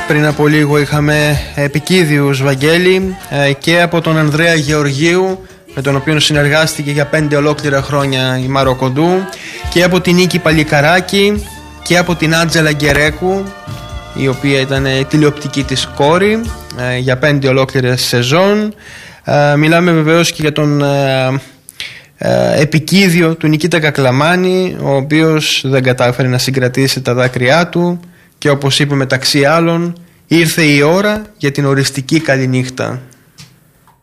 πριν από λίγο είχαμε επικίδιους, Βαγγέλη, και από τον Ανδρέα Γεωργίου, με τον οποίο συνεργάστηκε για 5 ολόκληρα χρόνια η Μάρο Κοντού, και από την Νίκη Παλικαράκη και από την Άντζελα Γκερέκου, η οποία ήταν τηλεοπτική της κόρη για 5 ολόκληρες σεζόν. Μιλάμε βεβαίως και για τον επικίδιο του Νικήτα Κακλαμάνη, ο οποίος δεν κατάφερε να συγκρατήσει τα δάκρυά του και, όπως είπε μεταξύ άλλων, ήρθε η ώρα για την οριστική καληνύχτα.